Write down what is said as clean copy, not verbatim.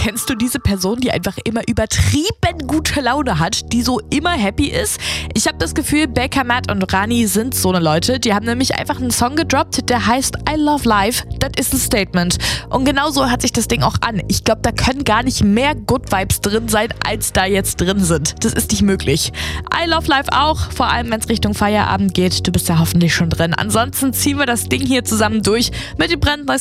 Kennst du diese Person, die einfach immer übertrieben gute Laune hat, die so immer happy ist? Ich habe das Gefühl, Baker, Matt und Rani sind so eine Leute. Die haben nämlich einfach einen Song gedroppt, der heißt I Love Life. Das ist ein Statement. Und genau so hört sich das Ding auch an. Ich glaube, da können gar nicht mehr Good Vibes drin sein, als da jetzt drin sind. Das ist nicht möglich. I Love Life auch, vor allem wenn es Richtung Feierabend geht. Du bist ja hoffentlich schon drin. Ansonsten ziehen wir das Ding hier zusammen durch mit dem brandneuen